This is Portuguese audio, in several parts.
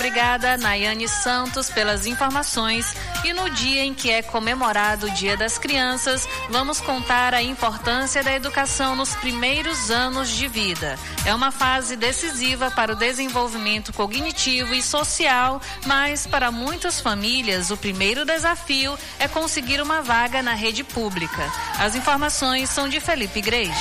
Obrigada, Nayane Santos, pelas informações. E no dia em que é comemorado o Dia das Crianças, vamos contar a importância da educação nos primeiros anos de vida. É uma fase decisiva para o desenvolvimento cognitivo e social, mas para muitas famílias o primeiro desafio é conseguir uma vaga na rede pública. As informações são de Felipe Igreja.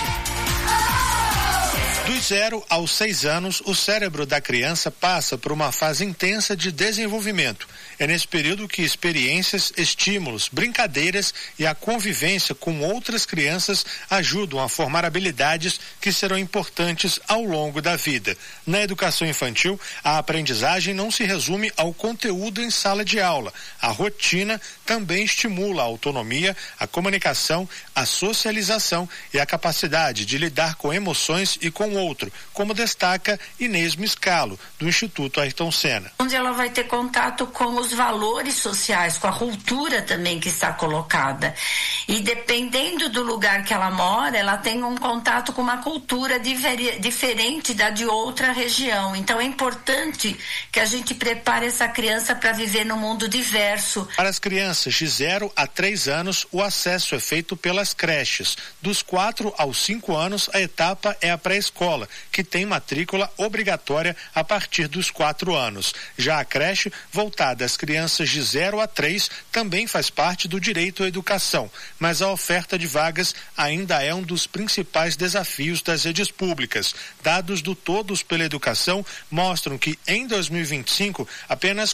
Dos 0 aos 6 anos, o cérebro da criança passa por uma fase intensa de desenvolvimento. É nesse período que experiências, estímulos, brincadeiras e a convivência com outras crianças ajudam a formar habilidades que serão importantes ao longo da vida. Na educação infantil, a aprendizagem não se resume ao conteúdo em sala de aula. A rotina também estimula a autonomia, a comunicação, a socialização e a capacidade de lidar com emoções e com o outro, como destaca Inês Miscalo, do Instituto Ayrton Senna. Onde ela vai ter contato com os valores sociais, com a cultura também que está colocada. E dependendo do lugar que ela mora, ela tem um contato com uma cultura diferente da de outra região. Então é importante que a gente prepare essa criança para viver num mundo diverso. Para as crianças de 0 a 3 anos, o acesso é feito pelas creches. Dos 4 aos 5 anos, a etapa é a pré-escola, que tem matrícula obrigatória a partir dos 4 anos. Já a creche, voltada às crianças de 0 a 3, também faz parte do direito à educação, mas a oferta de vagas ainda é um dos principais desafios das redes públicas. Dados do Todos pela Educação mostram que, em 2025, apenas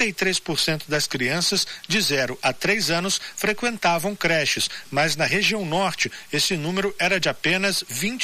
43% das crianças de 0 a 3 anos frequentavam creches, mas na região norte, esse número era de apenas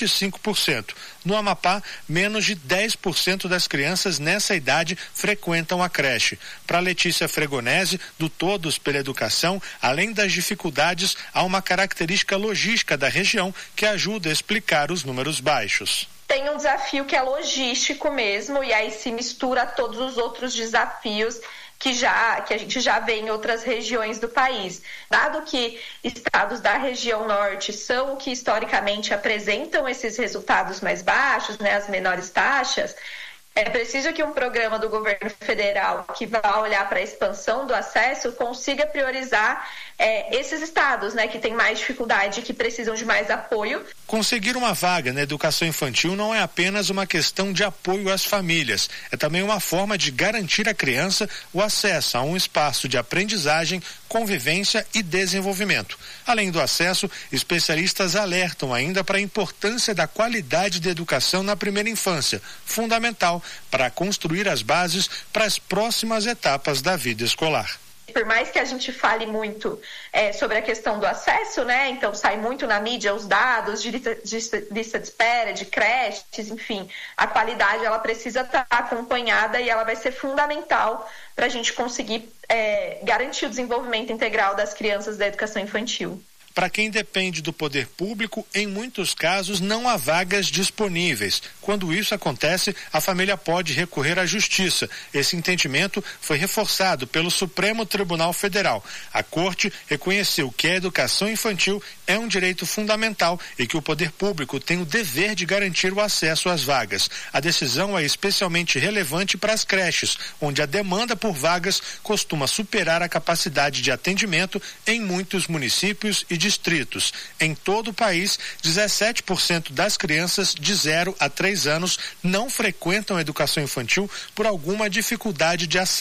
25%. No Amapá, menos de 10% das crianças nessa idade frequentam a creche. Para Letícia Fregonese, do Todos pela Educação, além das dificuldades, há uma característica logística da região que ajuda a explicar os números baixos. Tem um desafio que é logístico mesmo, e aí se mistura todos os outros desafios que a gente já vê em outras regiões do país. Dado que estados da região norte são o que historicamente apresentam esses resultados mais baixos, né, as menores taxas, é preciso que um programa do governo federal que vá olhar para a expansão do acesso consiga priorizar esses estados, né, que têm mais dificuldade e que precisam de mais apoio. Conseguir uma vaga na educação infantil não é apenas uma questão de apoio às famílias, é também uma forma de garantir à criança o acesso a um espaço de aprendizagem, convivência e desenvolvimento. Além do acesso, especialistas alertam ainda para a importância da qualidade da educação na primeira infância, fundamental para construir as bases para as próximas etapas da vida escolar. Por mais que a gente fale muito sobre a questão do acesso, né? Então sai muito na mídia os dados de lista de espera, de creches, enfim. A qualidade ela precisa estar acompanhada e ela vai ser fundamental para a gente conseguir garantir o desenvolvimento integral das crianças da educação infantil. Para quem depende do poder público, em muitos casos não há vagas disponíveis. Quando isso acontece, a família pode recorrer à justiça. Esse entendimento foi reforçado pelo Supremo Tribunal Federal. A Corte reconheceu que a educação infantil é um direito fundamental e que o poder público tem o dever de garantir o acesso às vagas. A decisão é especialmente relevante para as creches, onde a demanda por vagas costuma superar a capacidade de atendimento em muitos municípios e distritos. Em todo o país, 17% das crianças de 0 a 3 anos não frequentam a educação infantil por alguma dificuldade de acesso.